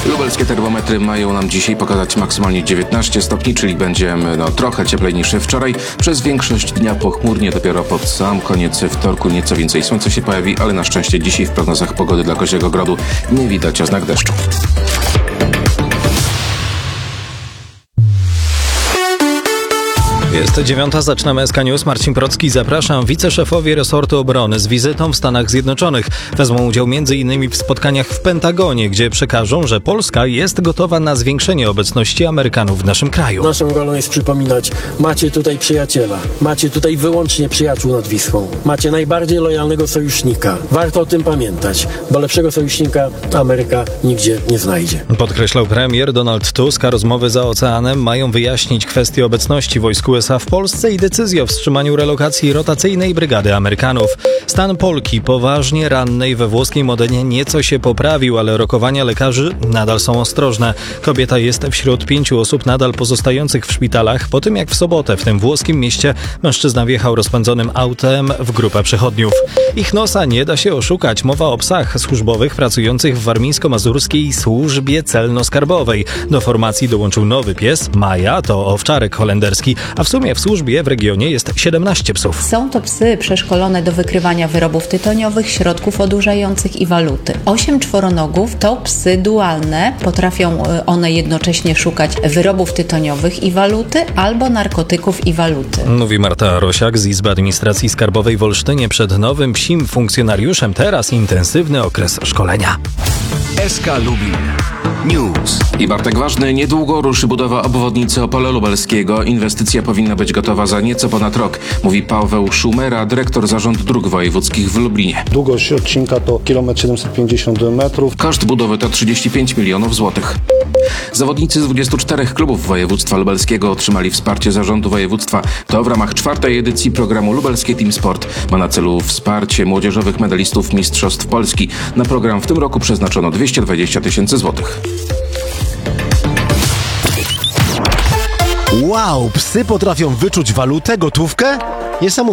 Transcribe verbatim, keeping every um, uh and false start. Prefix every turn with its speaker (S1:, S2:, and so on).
S1: Lubelskie termometry mają nam dzisiaj pokazać maksymalnie dziewiętnaście stopni, czyli będzie no, trochę cieplej niż wczoraj. Przez większość dnia pochmurnie, dopiero pod sam koniec wtorku nieco więcej słońca się pojawi, ale na szczęście dzisiaj w prognozach pogody dla Koziego Grodu nie widać oznak deszczu.
S2: Jest dziewiąta, zaczynamy S K News. Marcin Procki, zapraszam. Wiceszefowie resortu obrony z wizytą w Stanach Zjednoczonych wezmą udział między innymi w spotkaniach w Pentagonie, gdzie przekażą, że Polska jest gotowa na zwiększenie obecności Amerykanów w naszym kraju.
S3: Naszą rolą jest przypominać, macie tutaj przyjaciela, macie tutaj wyłącznie przyjaciół nad Wisłą, macie najbardziej lojalnego sojusznika. Warto o tym pamiętać, bo lepszego sojusznika Ameryka nigdzie nie znajdzie.
S2: Podkreślał premier Donald Tusk, a rozmowy za oceanem mają wyjaśnić kwestię obecności wojsk U S A w Polsce i decyzję o wstrzymaniu relokacji rotacyjnej brygady Amerykanów. Stan Polki poważnie rannej we włoskiej Modenie nieco się poprawił, ale rokowania lekarzy nadal są ostrożne. Kobieta jest wśród pięciu osób nadal pozostających w szpitalach po tym, jak w sobotę w tym włoskim mieście mężczyzna wjechał rozpędzonym autem w grupę przechodniów. Ich nosa nie da się oszukać. Mowa o psach służbowych pracujących w warmińsko-mazurskiej służbie celno-skarbowej. Do formacji dołączył nowy pies. Maja to owczarek holenderski, a w sumie w służbie w regionie jest siedemnaście psów.
S4: Są to psy przeszkolone do wykrywania wyrobów tytoniowych, środków odurzających i waluty. Osiem czworonogów to psy dualne. Potrafią one jednocześnie szukać wyrobów tytoniowych i waluty albo narkotyków i waluty.
S2: Mówi Marta Rosiak z Izby Administracji Skarbowej w Olsztynie. Przed nowym psim funkcjonariuszem teraz intensywny okres szkolenia.
S5: S K Lubin News.
S1: I Bartek Ważny, niedługo ruszy budowa obwodnicy Opola Lubelskiego. Inwestycja powinna być gotowa za nieco ponad rok, mówi Paweł Szumera, dyrektor Zarządu Dróg Wojewódzkich w Lublinie.
S6: Długość odcinka to kilometr siedemset pięćdziesiąt metrów.
S1: Koszt budowy to trzydzieści pięć milionów złotych. Zawodnicy z dwudziestu czterech klubów województwa lubelskiego otrzymali wsparcie Zarządu Województwa. To w ramach czwartej edycji programu Lubelskie Team Sport. Ma na celu wsparcie młodzieżowych medalistów Mistrzostw Polski. Na program w tym roku przeznaczono dwieście dwadzieścia tysięcy złotych.
S7: Wow, psy potrafią wyczuć walutę, gotówkę? Niesamowite.